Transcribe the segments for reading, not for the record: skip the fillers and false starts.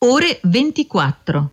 ore 24.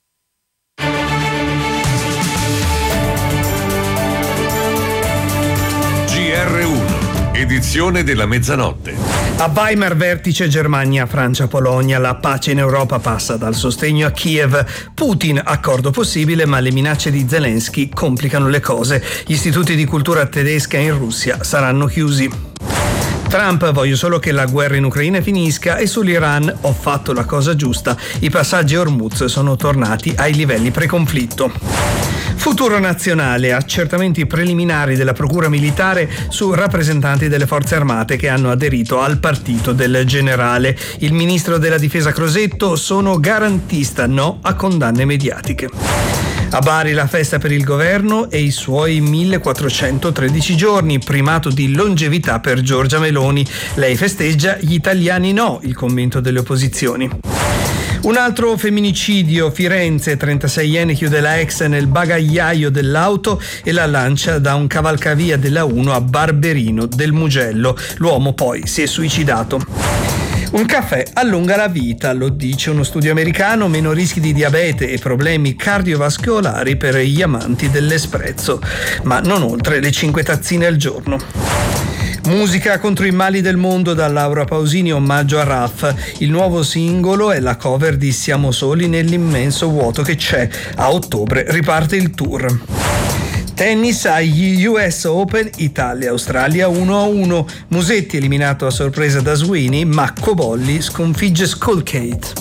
GR1, edizione della mezzanotte. A Weimar vertice Germania, Francia, Polonia, la pace in Europa passa dal sostegno a Kiev. Putin, accordo possibile, ma le minacce di Zelensky complicano le cose. Gli istituti di cultura tedesca in Russia saranno chiusi. Trump, voglio solo che la guerra in Ucraina finisca, e sull'Iran ho fatto la cosa giusta. I passaggi a Hormuz sono tornati ai livelli pre-conflitto. Futuro nazionale, accertamenti preliminari della Procura Militare su rappresentanti delle forze armate che hanno aderito al partito del generale. Il ministro della difesa Crosetto: sono garantista, no a condanne mediatiche. A Bari la festa per il governo e i suoi 1413 giorni, primato di longevità per Giorgia Meloni. Lei festeggia, gli italiani no, il commento delle opposizioni. Un altro femminicidio, Firenze, 36enne chiude la ex nel bagagliaio dell'auto e la lancia da un cavalcavia della 1 a Barberino del Mugello. L'uomo poi si è suicidato. Un caffè allunga la vita, lo dice uno studio americano, meno rischi di diabete e problemi cardiovascolari per gli amanti dell'espresso, ma non oltre le 5 tazzine al giorno. Musica contro i mali del mondo da Laura Pausini, omaggio a Raf. Il nuovo singolo è la cover di Siamo soli nell'immenso vuoto che c'è. A ottobre riparte il tour. Tennis agli US Open, Italia-Australia 1-1. Musetti eliminato a sorpresa da Sweeney, ma Cobolli sconfigge Skulkate.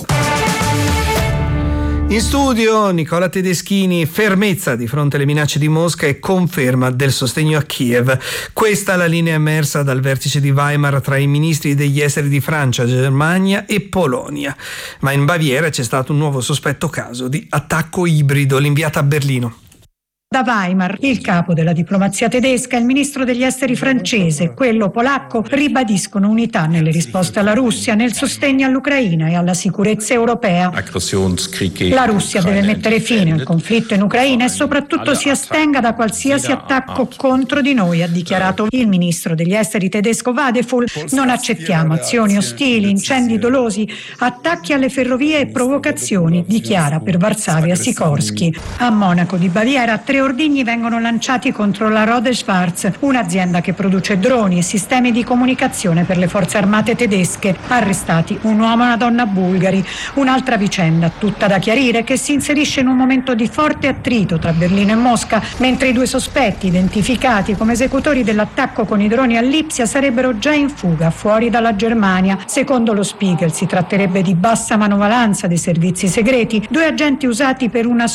In studio Nicola Tedeschini, fermezza di fronte alle minacce di Mosca e conferma del sostegno a Kiev. Questa è la linea emersa dal vertice di Weimar tra i ministri degli esteri di Francia, Germania e Polonia. Ma in Baviera c'è stato un nuovo sospetto caso di attacco ibrido, l'inviata a Berlino. Da Weimar, il capo della diplomazia tedesca e il ministro degli esteri francese, quello polacco, ribadiscono unità nelle risposte alla Russia, nel sostegno all'Ucraina e alla sicurezza europea. La Russia deve mettere fine al conflitto in Ucraina e soprattutto si astenga da qualsiasi attacco contro di noi, ha dichiarato il ministro degli esteri tedesco Vadeful. Non accettiamo azioni ostili, incendi dolosi, attacchi alle ferrovie e provocazioni, dichiara per Varsavia Sikorsky. A Monaco di Baviera 3 ordigni vengono lanciati contro la Rode Schwarz, un'azienda che produce droni e sistemi di comunicazione per le forze armate tedesche. Arrestati un uomo e una donna bulgari. Un'altra vicenda, tutta da chiarire, che si inserisce in un momento di forte attrito tra Berlino e Mosca, mentre i 2 sospetti, identificati come esecutori dell'attacco con i droni a Lipsia, sarebbero già in fuga fuori dalla Germania. Secondo lo Spiegel si tratterebbe di bassa manovalanza dei servizi segreti, 2 agenti usati per una